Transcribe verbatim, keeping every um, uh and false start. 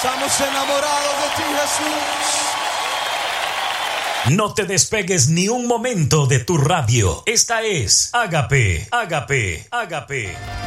Estamos enamorados de ti, Jesús. No te despegues ni un momento de tu radio. Esta es Ágape, Ágape, Ágape.